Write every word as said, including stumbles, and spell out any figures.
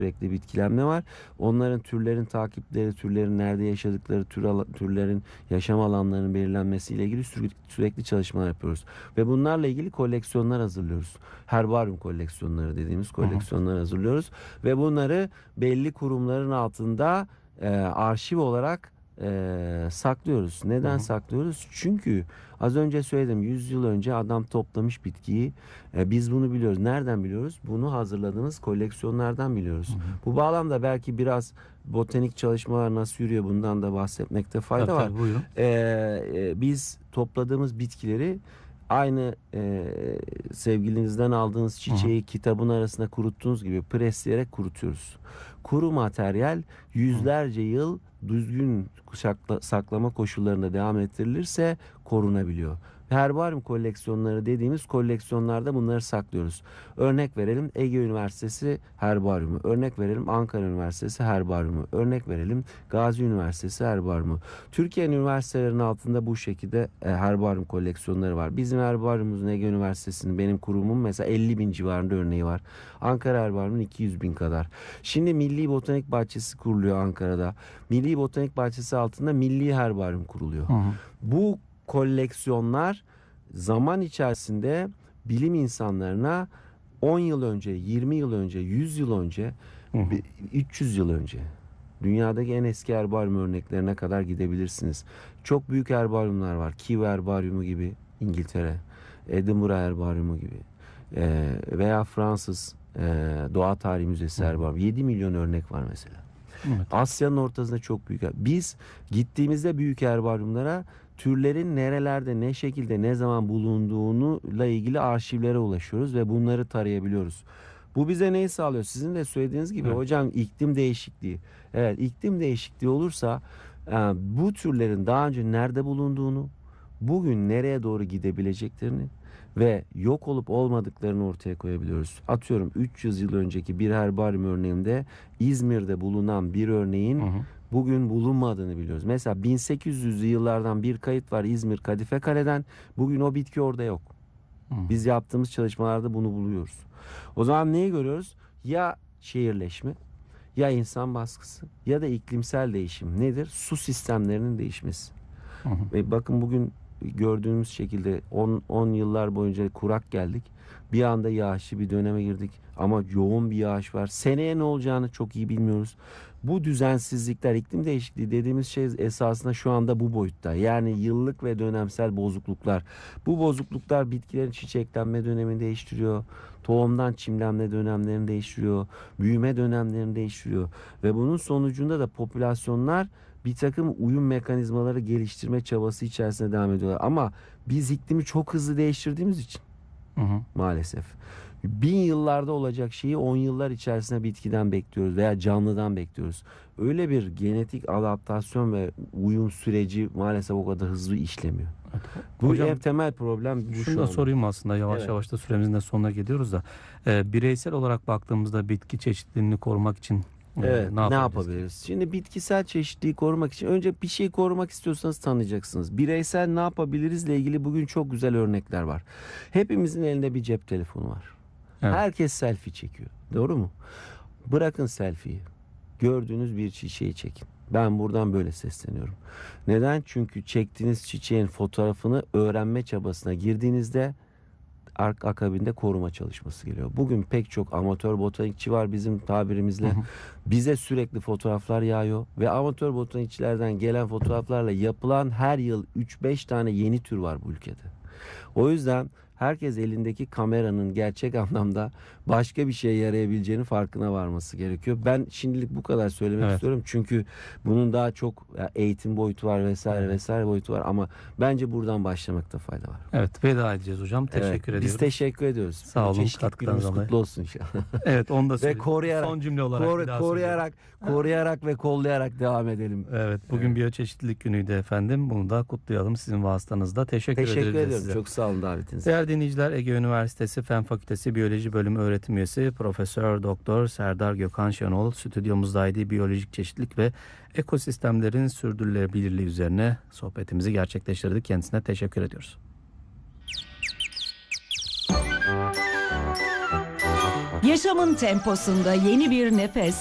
sürekli bitkilenme var. Onların türlerin takipleri, türlerin nerede yaşadıkları, tür ala- türlerin yaşam alanlarının belirlenmesiyle ilgili sürekli, sürekli çalışmalar yapıyoruz. Ve bunlarla ilgili koleksiyonlar hazırlıyoruz. Herbaryum koleksiyonları dediğimiz koleksiyonlar hazırlıyoruz. Ve bunları belli kurumların altında e, arşiv olarak e, saklıyoruz. Neden Hı hı. saklıyoruz? Çünkü az önce söyledim, yüz yıl önce adam toplamış bitkiyi. E, biz bunu biliyoruz. Nereden biliyoruz? Bunu hazırladığınız koleksiyonlardan biliyoruz. Hı hı. Bu bağlamda belki biraz botanik çalışmalar nasıl yürüyor, bundan da bahsetmekte fayda Tabii var. tabii, buyurun. E, e, biz topladığımız bitkileri aynı e, sevgilinizden aldığınız çiçeği kitabın arasında kuruttuğunuz gibi presleyerek kurutuyoruz. Kuru materyal yüzlerce yıl düzgün sakla- saklama koşullarında devam ettirilirse korunabiliyor. Herbaryum koleksiyonları dediğimiz koleksiyonlarda bunları saklıyoruz. Örnek verelim Ege Üniversitesi herbaryumu, örnek verelim Ankara Üniversitesi herbaryumu, örnek verelim Gazi Üniversitesi herbaryumu. Türkiye'nin üniversitelerinin altında bu şekilde e, herbaryum koleksiyonları var. Bizim herbaryumumuzun, Ege Üniversitesi'nin, benim kurumum mesela elli bin civarında örneği var. Ankara Herbaryumu'nun iki yüz bin kadar. Şimdi Milli Botanik Bahçesi kuruluyor Ankara'da. Milli Botanik Bahçesi altında Milli Herbaryum kuruluyor. Hı hı. Bu koleksiyonlar zaman içerisinde bilim insanlarına on yıl önce, yirmi yıl önce, yüz yıl önce, Hı hı. üç yüz yıl önce, dünyadaki en eski herbaryum örneklerine kadar gidebilirsiniz. Çok büyük herbaryumlar var. Kew Herbaryumu gibi İngiltere, Edinburgh Herbaryumu gibi e, veya Fransız e, Doğa Tarihi Müzesi Herbaryumu. yedi milyon örnek var mesela. Evet. Asya'nın ortasında çok büyük. Biz gittiğimizde büyük herbaryumlara türlerin nerelerde, ne şekilde, ne zaman bulunduğuyla ilgili arşivlere ulaşıyoruz ve bunları tarayabiliyoruz. Bu bize neyi sağlıyor? Sizin de söylediğiniz gibi Evet. hocam, iklim değişikliği. Evet, iklim değişikliği olursa e, bu türlerin daha önce nerede bulunduğunu, bugün nereye doğru gidebileceklerini ve yok olup olmadıklarını ortaya koyabiliyoruz. Atıyorum üç yüz yıl önceki bir herbaryum örneğinde İzmir'de bulunan bir örneğin Hı hı. bugün bulunmadığını biliyoruz. Mesela bin sekiz yüzlü yıllardan bir kayıt var İzmir Kadife Kale'den. Bugün o bitki orada yok. Hı hı. Biz yaptığımız çalışmalarda bunu buluyoruz. O zaman neyi görüyoruz? Ya şehirleşme, ya insan baskısı, ya da iklimsel değişim. Nedir? Su sistemlerinin değişmesi. Hı hı. Ve bakın bugün gördüğümüz şekilde on yıllar boyunca kurak geldik. Bir anda yağışlı bir döneme girdik. Ama yoğun bir yağış var. Seneye ne olacağını çok iyi bilmiyoruz. Bu düzensizlikler, iklim değişikliği dediğimiz şey esasında şu anda bu boyutta. Yani yıllık ve dönemsel bozukluklar. Bu bozukluklar bitkilerin çiçeklenme dönemini değiştiriyor. Tohumdan çimlenme dönemlerini değiştiriyor. Büyüme dönemlerini değiştiriyor. Ve bunun sonucunda da popülasyonlar bir takım uyum mekanizmaları geliştirme çabası içerisinde devam ediyorlar. Ama biz iklimi çok hızlı değiştirdiğimiz için Hı hı. maalesef bin yıllarda olacak şeyi on yıllar içerisinde bitkiden bekliyoruz veya canlıdan bekliyoruz. Öyle bir genetik adaptasyon ve uyum süreci maalesef o kadar hızlı işlemiyor. Evet. Bu Hocam, en temel problem bu şunu şu da anda. sorayım aslında, yavaş Evet. yavaş da süremizin de sonuna geliyoruz da e, bireysel olarak baktığımızda bitki çeşitliliğini korumak için e, Evet, ne ne yapabiliriz? yapabiliriz? Şimdi bitkisel çeşitliliği korumak için önce bir şey korumak istiyorsanız tanıyacaksınız. Bireysel ne yapabilirizle ilgili bugün çok güzel örnekler var. Hepimizin elinde bir cep telefonu var. Evet. Herkes selfie çekiyor. Doğru mu? Bırakın selfie'yi. Gördüğünüz bir çiçeği çekin. Ben buradan böyle sesleniyorum. Neden? Çünkü çektiğiniz çiçeğin fotoğrafını öğrenme çabasına girdiğinizde ark akabinde koruma çalışması geliyor. Bugün pek çok amatör botanikçi var bizim tabirimizle. Hı hı. Bize sürekli fotoğraflar yağıyor ve amatör botanikçilerden gelen fotoğraflarla yapılan her yıl üç beş tane yeni tür var bu ülkede. O yüzden herkes elindeki kameranın gerçek anlamda başka bir şeye yarayabileceğini farkına varması gerekiyor. Ben şimdilik bu kadar söylemek Evet. istiyorum. Çünkü bunun daha çok eğitim boyutu var vesaire Evet. vesaire boyutu var ama bence buradan başlamakta fayda var. Evet, veda edeceğiz hocam. Evet, Teşekkür biz ediyoruz. teşekkür ediyoruz. Sağ olun, Çeşitlilik katkılarınız günümüz dolayı. kutlu olsun inşallah. Evet, onu da Ve söyleyeyim. koruyarak, Son cümle olarak koru- bir daha koruyarak, koruyarak ve kollayarak devam edelim. Evet, bugün Evet. biyoçeşitlilik günüydü efendim. Bunu da kutlayalım sizin vasıtanızda. Teşekkür, Teşekkür ederiz de ediyorum. size. Çok sağ olun davetiniz için. Değerli dinleyiciler, Ege Üniversitesi Fen Fakültesi Biyoloji Bölümü öğretim üyesi Profesör Doktor Serdar Gökhan Şenol stüdyomuzdaydı. Biyolojik çeşitlilik ve ekosistemlerin sürdürülebilirliği üzerine sohbetimizi gerçekleştirdik. Kendisine teşekkür ediyoruz. Yaşamın temposunda yeni bir nefes,